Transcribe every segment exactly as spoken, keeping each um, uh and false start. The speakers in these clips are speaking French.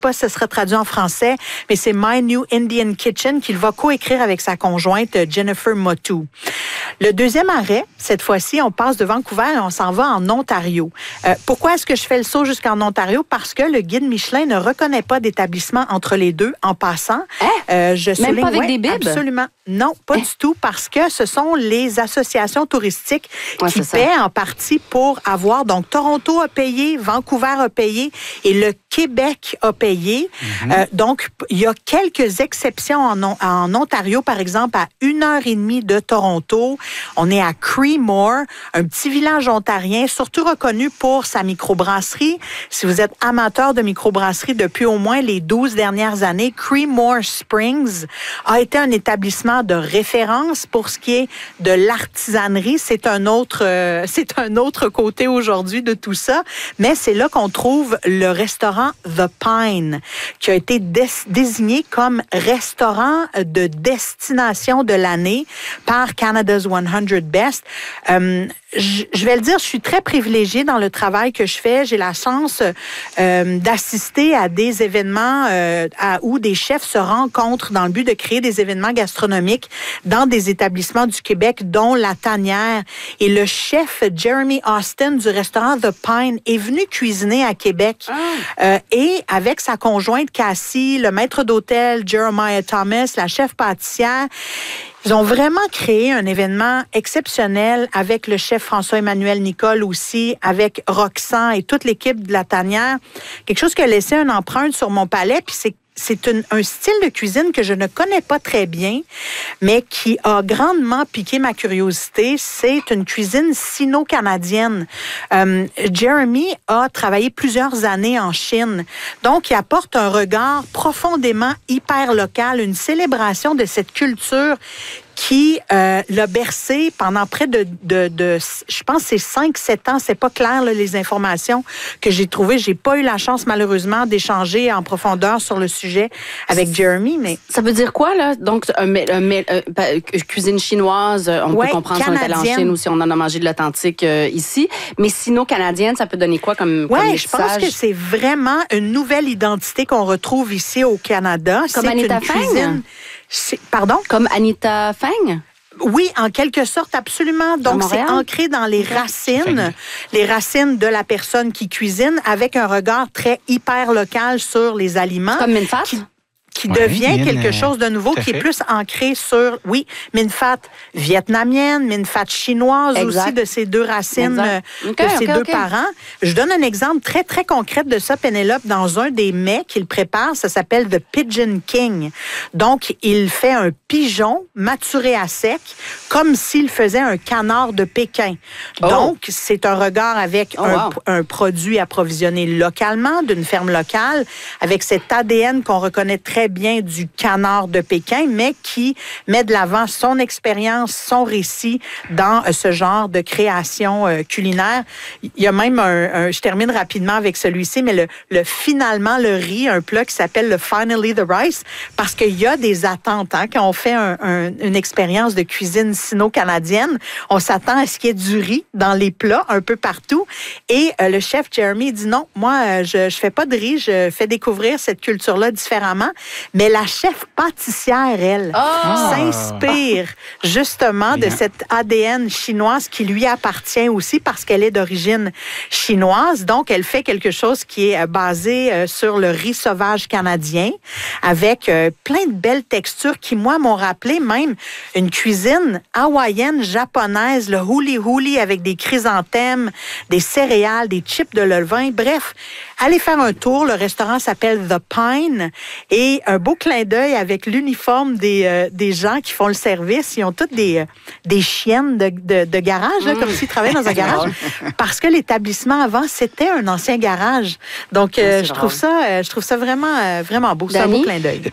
pas si ce sera traduit en français, mais c'est My New Indian Kitchen qu'il va coécrire avec sa conjointe Jennifer Motu. Le deuxième arrêt, cette fois-ci, on passe de Vancouver et on s'en va en Ontario. Euh, pourquoi est-ce que je fais le saut jusqu'en Ontario? Parce que le guide Michelin ne reconnaît pas d'établissement entre les deux en passant. Hein? Euh, je Même souligne, pas avec ouais, des bibs? Absolument. Non, pas hein? du tout, parce que ce sont les associations touristiques ouais, qui paient en partie pour avoir. Donc, Toronto a payé, Vancouver a payé et le Québec a payé. Mm-hmm. Euh, donc, il y a quelques exceptions en, en Ontario, par exemple, à une heure et demie de Toronto. On est à Creemore, un petit village ontarien, surtout reconnu pour sa microbrasserie. Si vous êtes amateur de microbrasserie depuis au moins les douze dernières années, Creemore Springs a été un établissement de référence pour ce qui est de l'artisanerie. C'est un autre, euh, c'est un autre côté aujourd'hui de tout ça, mais c'est là qu'on trouve le restaurant The Pine, qui a été dé- désigné comme restaurant de destination de l'année par Canada's one hundred Best. Euh, je, je vais le dire, je suis très privilégiée dans le travail que je fais. J'ai la chance euh, d'assister à des événements euh, à, où des chefs se rencontrent dans le but de créer des événements gastronomiques dans des établissements du Québec, dont La Tanière. Et le chef Jeremy Austin du restaurant The Pine est venu cuisiner à Québec. Ah. Euh, et avec sa conjointe Cassie, le maître d'hôtel Jeremiah Thomas, la chef pâtissière, ils ont vraiment créé un événement exceptionnel avec le chef François-Emmanuel Nicole aussi, avec Roxane et toute l'équipe de La Tanière. Quelque chose qui a laissé une empreinte sur mon palais, puis c'est C'est une, un style de cuisine que je ne connais pas très bien, mais qui a grandement piqué ma curiosité. C'est une cuisine sino-canadienne. Euh, Jeremy a travaillé plusieurs années en Chine. Donc, il apporte un regard profondément hyper local, une célébration de cette culture qui euh, l'a bercé pendant près de, de, de je pense, c'est cinq sept ans. C'est pas clair, là, les informations que j'ai trouvées. J'ai pas eu la chance, malheureusement, d'échanger en profondeur sur le sujet avec Jeremy, mais... Ça veut dire quoi, là? Donc, un, un, un, un, cuisine chinoise, on ouais, peut comprendre si on est allé en Chine ou si on en a mangé de l'authentique euh, ici. Mais sino-canadienne, ça peut donner quoi comme, ouais, comme message? Je pense que c'est vraiment une nouvelle identité qu'on retrouve ici au Canada. Comme c'est Anita une cuisine... Pardon? Comme Anita Feng? Oui, en quelque sorte, absolument. Donc, c'est ancré dans les okay. racines, les racines de la personne qui cuisine, avec un regard très hyper local sur les aliments. Comme Minfat? Qui, qui ouais, devient quelque euh, chose de nouveau, qui est plus ancré sur, oui, Minfat vietnamienne, Minfat chinoise exact. Aussi, de ces deux racines, okay, de ces okay, deux okay. parents. Je donne un exemple très, très concret de ça, Pénélope, dans un des mets qu'il prépare, ça s'appelle The Pigeon King. Donc, il fait un pigeon maturé à sec, comme s'il faisait un canard de Pékin. Oh. Donc, c'est un regard avec oh, un, wow. un produit approvisionné localement, d'une ferme locale, avec cet A D N qu'on reconnaît très bien du canard de Pékin, mais qui met de l'avant son expérience, son récit dans ce genre de création euh, culinaire. Il y a même un, un, je termine rapidement avec celui-ci, mais le, le finalement le riz, un plat qui s'appelle le Finally the Rice, parce qu'il y a des attentes hein, quand on fait un, un, une expérience de cuisine sino-canadienne, on s'attend à ce qu'il y ait du riz dans les plats un peu partout. Et euh, le chef Jeremy dit non, moi euh, je je fais pas de riz, je fais découvrir cette culture-là différemment. Mais la chef pâtissière, elle, oh! s'inspire justement Bien. de cette A D N chinoise qui lui appartient aussi parce qu'elle est d'origine chinoise. Donc, elle fait quelque chose qui est basé sur le riz sauvage canadien avec plein de belles textures qui, moi, m'ont rappelé même une cuisine hawaïenne, japonaise, le huli-huli avec des chrysanthèmes, des céréales, des chips de levain. Bref, allez faire un tour. Le restaurant s'appelle The Pine et un beau clin d'œil avec l'uniforme des, euh, des gens qui font le service. Ils ont toutes des, euh, des chiennes de, de, de garage, là, mmh. comme s'ils travaillaient dans un garage. Parce que l'établissement avant, c'était un ancien garage. Donc, euh, je, trouve ça, euh, je trouve ça vraiment, euh, vraiment beau. C'est un beau clin d'œil.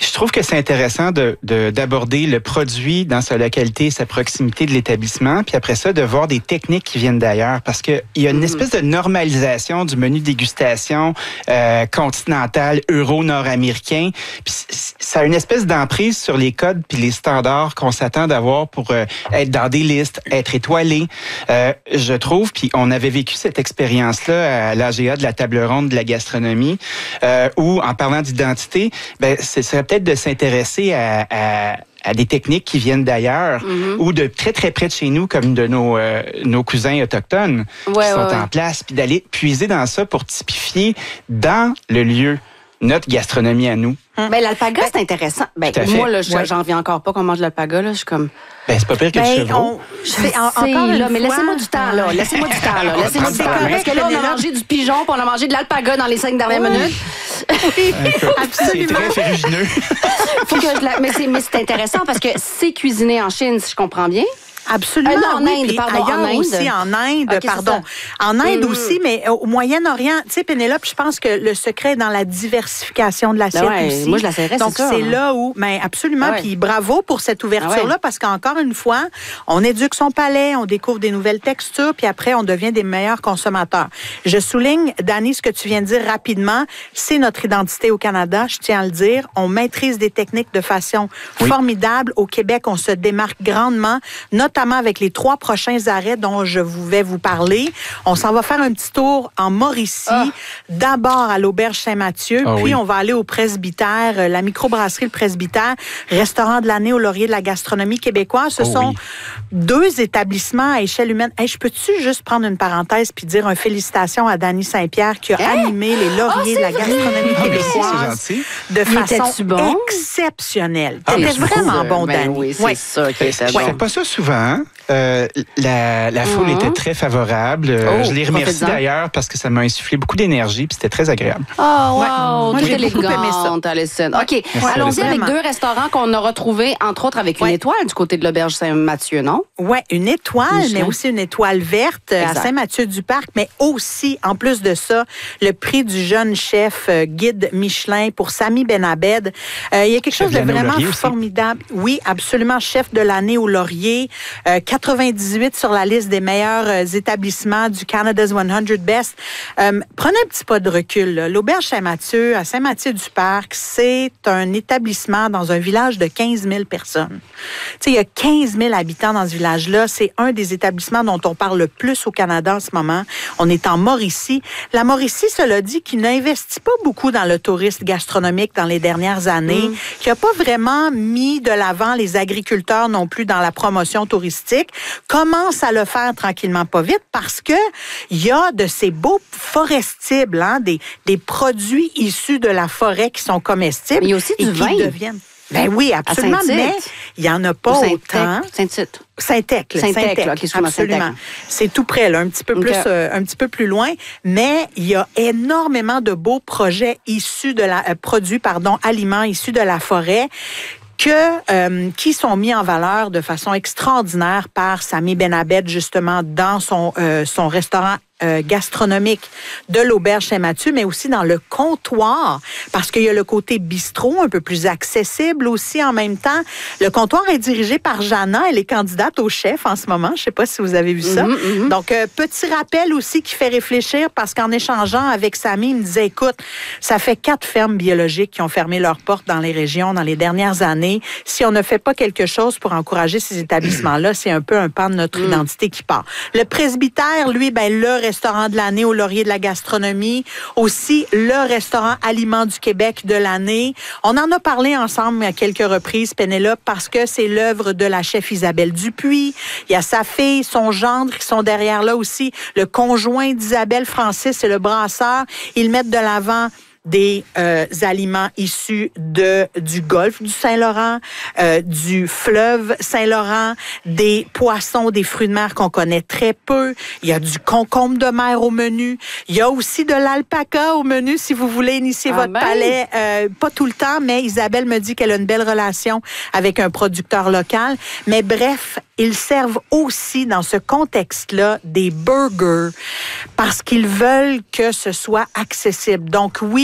Je trouve que c'est intéressant de, de, d'aborder le produit dans sa localité, sa proximité de l'établissement, puis après ça, de voir des techniques qui viennent d'ailleurs, parce qu'il y a une espèce de normalisation du menu dégustation euh, continental, euro-nord-américain, puis ça a une espèce d'emprise sur les codes puis les standards qu'on s'attend d'avoir pour euh, être dans des listes, être étoilé. Euh, je trouve, puis on avait vécu cette expérience-là à l'A G A de la table ronde de la gastronomie, euh, où, en parlant d'identité, ben, ce serait peut-être de s'intéresser à, à, à des techniques qui viennent d'ailleurs mm-hmm. ou de très, très près de chez nous, comme de nos, euh, nos cousins autochtones ouais, qui sont ouais, en ouais. place, puis d'aller puiser dans ça pour typifier dans le lieu notre gastronomie à nous. Ben, l'alpaga, c'est intéressant. Ben, moi, là, je, ouais. j'en viens encore pas qu'on mange de l'alpaga. Là. Je suis comme... Ben, c'est pas pire que ben, du chevreau. Je sais, en, encore une là, fois, mais laissez-moi du temps, là. Laissez-moi du temps, là. Laissez-moi du temps. Parce que là, on a mangé du pigeon puis on a mangé de l'alpaga dans les cinq dernières oui. minutes. Oui, absolument. C'est très ferrugineux. Faut que je la... mais, c'est, mais c'est intéressant parce que c'est cuisiné en Chine, si je comprends bien. Absolument. Euh, non, en oui, Inde, pardon. Ailleurs en Inde. aussi, en Inde, okay, pardon. En Inde mmh. aussi, mais au Moyen-Orient, tu sais, Pénélope, je pense que le secret est dans la diversification de l'assiette ouais, aussi. Moi, je la serrais, Donc, c'est, c'est ça, là où, ben, absolument, ah ouais. puis bravo pour cette ouverture-là, ah ouais. parce qu'encore une fois, on éduque son palais, on découvre des nouvelles textures, puis après, on devient des meilleurs consommateurs. Je souligne, Dani, ce que tu viens de dire rapidement, c'est notre identité au Canada, je tiens à le dire. On maîtrise des techniques de façon oui. formidable. Au Québec, on se démarque grandement, notamment avec les trois prochains arrêts dont je vais vous parler. On s'en va faire un petit tour en Mauricie, ah. d'abord à l'Auberge Saint-Mathieu, ah, puis oui. on va aller au Presbytère, la microbrasserie Le Presbytère, restaurant de l'année au Laurier de la gastronomie québécoise. Ce oh, sont oui. deux établissements à échelle humaine. Hey, je peux-tu juste prendre une parenthèse puis dire une félicitation à Dany Saint-Pierre qui a hein? animé les Lauriers oh, de la gastronomie ah, québécoise de façon bon? exceptionnelle. Ah, C'était vraiment bon, ben Dany. Oui, c'est ouais. ça qui était bon. bon. Je fais pas ça souvent, hein? Euh, la, la foule mm-hmm. était très favorable. Oh, je les remercie d'ailleurs parce que ça m'a insufflé beaucoup d'énergie puis c'était très agréable. Oh, wow! Ouais. Tout élégante, Alison. OK. Ouais. Allons-y avec deux restaurants qu'on a retrouvés, entre autres, avec une ouais. étoile du côté de l'Auberge Saint-Mathieu, non? Oui, une étoile, Michelin. Mais aussi une étoile verte exact. À Saint-Mathieu-du-Parc, mais aussi, en plus de ça, le prix du jeune chef euh, guide Michelin pour Sami Benabed. Euh, il y a quelque chef chose de vraiment formidable. Oui, absolument, chef de l'année au Laurier. Euh, quatre-vingt-dix-huit sur la liste des meilleurs euh, établissements du Canada's cent Best. Euh, prenez un petit pas de recul. Là. L'Auberge Saint-Mathieu, à Saint-Mathieu-du-Parc, c'est un établissement dans un village de quinze mille personnes. Tu sais, il y a quinze mille habitants dans ce village-là. C'est un des établissements dont on parle le plus au Canada en ce moment. On est en Mauricie. La Mauricie, cela dit, qui n'investit pas beaucoup dans le tourisme gastronomique dans les dernières années, mmh. qui n'a pas vraiment mis de l'avant les agriculteurs non plus dans la promotion touristique, commence à le faire tranquillement pas vite parce que il y a de ces beaux forestibles, hein, des, des produits issus de la forêt qui sont comestibles. Mais il y a aussi et du qui vin. deviennent. Ben oui, absolument, mais il n'y en a pas autant. Saint-Tite. Saint-Tec, Saint-Tec, là, absolument. Saint-Tec. C'est tout près, là, un petit peu okay. plus, euh, un petit peu plus loin, mais il y a énormément de beaux projets issus de la, euh, produits, pardon, aliments issus de la forêt. Que, euh, qui sont mis en valeur de façon extraordinaire par Sami Benabed, justement, dans son, euh, son restaurant Euh, gastronomique de l'Auberge Saint-Mathieu, mais aussi dans le comptoir, parce qu'il y a le côté bistrot un peu plus accessible aussi en même temps. Le comptoir est dirigé par Jana, elle est candidate au chef en ce moment, je ne sais pas si vous avez vu ça. Mm-hmm, mm-hmm. Donc, euh, petit rappel aussi qui fait réfléchir, parce qu'en échangeant avec Sami, il me disait, écoute, ça fait quatre fermes biologiques qui ont fermé leurs portes dans les régions dans les dernières années. Si on ne fait pas quelque chose pour encourager ces établissements-là, c'est un peu un pan de notre mm. identité qui part. Le presbytère, lui, ben le restaurant de l'année au Laurier de la gastronomie, aussi le restaurant Aliments du Québec de l'année. On en a parlé ensemble à quelques reprises, Pénélope, parce que c'est l'œuvre de la chef Isabelle Dupuis. Il y a sa fille, son gendre qui sont derrière là aussi. Le conjoint d'Isabelle, Francis, c'est le brasseur. Ils mettent de l'avant des euh, aliments issus de du golfe du Saint-Laurent, euh, du fleuve Saint-Laurent, des poissons, des fruits de mer qu'on connaît très peu. Il y a du concombre de mer au menu. Il y a aussi de l'alpaca au menu si vous voulez initier ah votre ben. palais. Euh, pas tout le temps, mais Isabelle me dit qu'elle a une belle relation avec un producteur local. Mais bref, ils servent aussi dans ce contexte-là des burgers parce qu'ils veulent que ce soit accessible. Donc oui,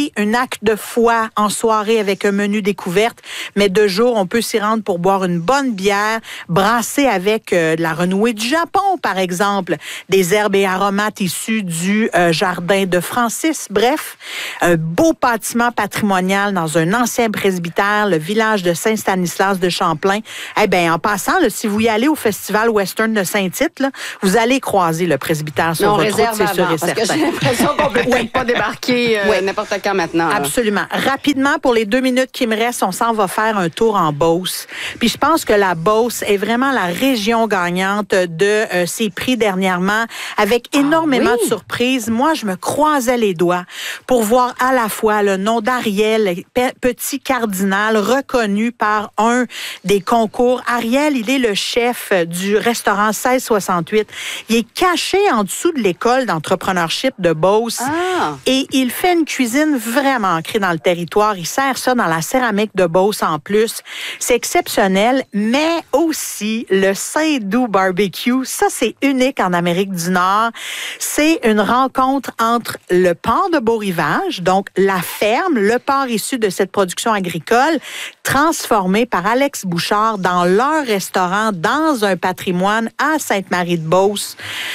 oui, un acte de foi en soirée avec un menu découverte, mais de jour, on peut s'y rendre pour boire une bonne bière, brassée avec euh, de la renouée du Japon, par exemple, des herbes et aromates issus du euh, jardin de Francis. Bref, un beau bâtiment patrimonial dans un ancien presbytère, le village de Saint-Stanislas de Champlain. Eh bien, en passant, là, si vous y allez au Festival Western de Saint-Tite, là, vous allez croiser le presbytère sur non, votre route, c'est sûr et parce certain. que j'ai l'impression qu'on peut peut-être pas débarquer euh, oui. n'importe quand maintenant. Là. Absolument. Rapidement, pour les deux minutes qui me restent, on s'en va faire un tour en Beauce. Puis je pense que la Beauce est vraiment la région gagnante de euh, ces prix dernièrement, avec énormément ah, oui. de surprises. Moi, je me croisais les doigts pour voir à la fois le nom d'Ariel, petit cardinal reconnu par un des concours. Ariel, il est le chef du restaurant seize soixante-huit. Il est caché en dessous de l'école d'entrepreneurship de Beauce. Ah. Et il fait une cuisine vraiment ancrée dans le territoire. Il sert ça dans la céramique de Beauce en plus. C'est exceptionnel, mais aussi le Saint-Doux Barbecue. Ça, c'est unique en Amérique du Nord. C'est une rencontre entre le port de Beau-Rivage, donc la ferme, le port issu de cette production agricole, transformé par Alex Bouchard dans leur restaurant, dans un patrimoine à Sainte-Marie-de-Beauce.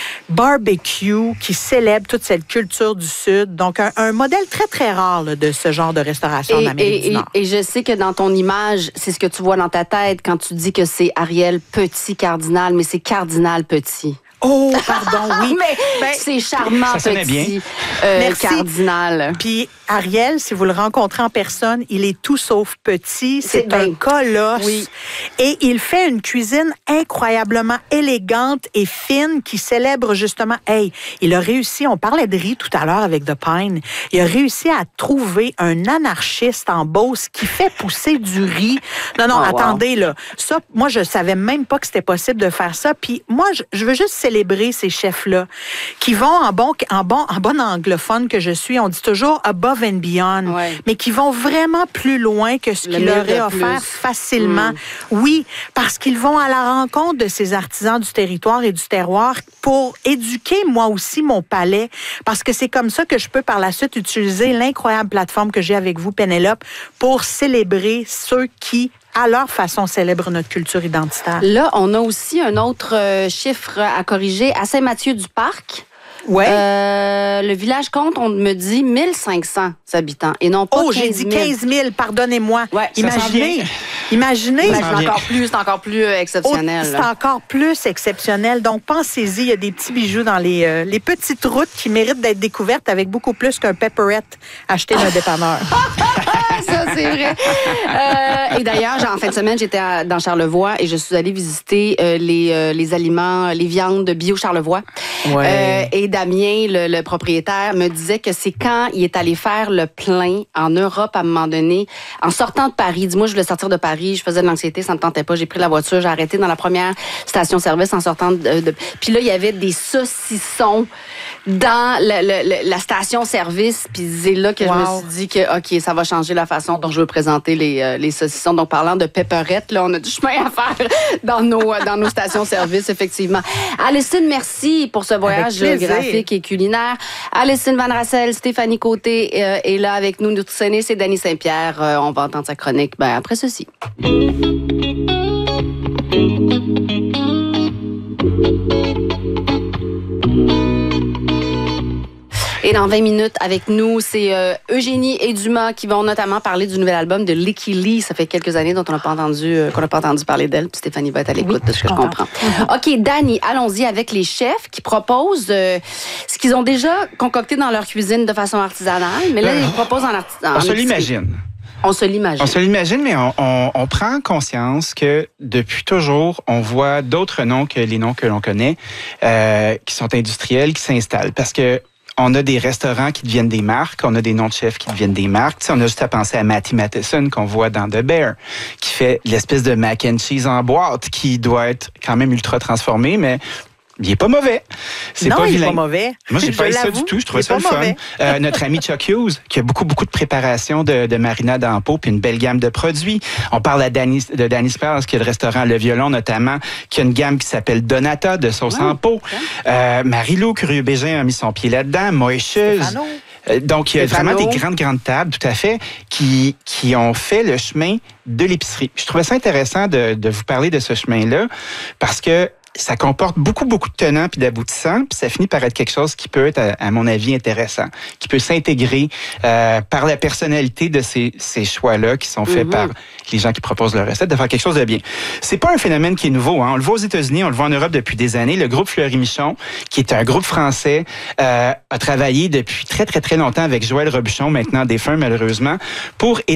Barbecue qui célèbre toute cette culture du Sud. Donc, un, un modèle très, très rare là, de ce genre de restauration et, en Amérique et, du Nord. Et, et je sais que dans ton image, c'est ce que tu vois dans ta tête quand tu dis que c'est Ariel Petit Cardinal, mais c'est Cardinal Petit. Oh, pardon, oui. Mais ben, c'est charmant, ça petit bien. Euh, Merci. Cardinal. Puis Ariel, si vous le rencontrez en personne, il est tout sauf petit. C'est, c'est un bien. colosse. Oui. Et il fait une cuisine incroyablement élégante et fine qui célèbre justement... Hey, il a réussi, on parlait de riz tout à l'heure avec The Pine, il a réussi à trouver un anarchiste en Beauce qui fait pousser du riz. Non, non, oh, attendez, wow. là. Ça, moi, je savais même pas que c'était possible de faire ça. Puis moi, je, je veux juste célébrer ces chefs-là qui vont en bon, en bon, en bon anglophone que je suis, on dit toujours above and beyond, ouais. mais qui vont vraiment plus loin que ce qu'il leur est offert facilement. Mm. Oui, parce qu'ils vont à la rencontre de ces artisans du territoire et du terroir pour éduquer moi aussi mon palais, parce que c'est comme ça que je peux par la suite utiliser l'incroyable plateforme que j'ai avec vous, Pénélope, pour célébrer ceux qui à leur façon, célèbre notre culture identitaire. Là, on a aussi un autre euh, chiffre à corriger. À Saint-Mathieu-du-Parc, ouais. euh, le village compte, on me dit, mille cinq cents habitants et non pas oh, quinze mille. Oh, j'ai dit quinze mille, pardonnez-moi. Ouais, imaginez, imaginez. Ben, c'est encore plus, c'est encore plus euh, exceptionnel. Oh, c'est encore plus exceptionnel. Donc, pensez-y, il y a des petits bijoux dans les, euh, les petites routes qui méritent d'être découvertes avec beaucoup plus qu'un pepperette acheté d'un dépanneur. Ça, c'est vrai. Euh, et d'ailleurs, en fin de semaine, j'étais à, dans Charlevoix et je suis allée visiter euh, les, euh, les aliments, les viandes bio Charlevoix. Ouais. Euh, et Damien, le, le propriétaire, me disait que c'est quand il est allé faire le plein en Europe à un moment donné, en sortant de Paris. Dis-moi, je voulais sortir de Paris, je faisais de l'anxiété, ça me tentait pas. J'ai pris la voiture, j'ai arrêté dans la première station-service en sortant de... de puis là, il y avait des saucissons dans le, le, la station-service. Puis c'est là que wow. je me suis dit que, OK, ça va changer la façon dont je veux présenter les, euh, les saucissons. Donc, parlant de pepperettes, là, on a du chemin à faire dans nos, dans nos stations-service, effectivement. Alison, merci pour ce voyage géographique et culinaire. Alison Van Rassel, Stéphanie Côté euh, est là avec nous. Notre scène, c'est Dany Saint-Pierre. Euh, on va entendre sa chronique ben, après ceci. Et dans vingt minutes avec nous, c'est euh, Eugénie et Dumas qui vont notamment parler du nouvel album de Licky Lee. Ça fait quelques années dont on n'a pas entendu, euh, qu'on n'a pas entendu parler d'elle. Puis Stéphanie va être à l'écoute oui, de ce que je comprends. Mm-hmm. OK, Dany, allons-y avec les chefs qui proposent euh, ce qu'ils ont déjà concocté dans leur cuisine de façon artisanale, mais là, euh, ils proposent en artisanal. On se l'imagine. On se l'imagine. On se l'imagine, mais on, on, on prend conscience que depuis toujours, on voit d'autres noms que les noms que l'on connaît, euh, qui sont industriels, qui s'installent. Parce que on a des restaurants qui deviennent des marques, on a des noms de chefs qui deviennent des marques. Tu sais, on a juste à penser à Matty Matheson qu'on voit dans The Bear, qui fait l'espèce de mac and cheese en boîte, qui doit être quand même ultra transformé, mais il est pas mauvais. C'est non, pas il vilain. est pas mauvais. Moi, j'ai pas eu ça du tout. Je trouvais ça le fun. Euh, notre ami Chuck Hughes, qui a beaucoup, beaucoup de préparation de, de marinade en pot, puis une belle gamme de produits. On parle à Danny, de Danny Spells, qui a le restaurant Le Violon, notamment, qui a une gamme qui s'appelle Donata, de sauce ouais, en pot. Okay. Euh, Marie-Lou Curieux-Bégin a mis son pied là-dedans. Moïse. Euh, donc, il y a Des vraiment panneaux. des grandes, grandes tables, tout à fait, qui, qui ont fait le chemin de l'épicerie. Je trouvais ça intéressant de, de vous parler de ce chemin-là parce que ça comporte beaucoup, beaucoup de tenants puis d'aboutissants, puis ça finit par être quelque chose qui peut être, à, à mon avis, intéressant, qui peut s'intégrer euh, par la personnalité de ces, ces choix-là qui sont faits mm-hmm. par les gens qui proposent leur recette, de faire quelque chose de bien. C'est pas un phénomène qui est nouveau, hein. On le voit aux États-Unis, on le voit en Europe depuis des années. Le groupe Fleury-Michon, qui est un groupe français, euh, a travaillé depuis très, très, très longtemps avec Joël Robuchon, maintenant défunt malheureusement, pour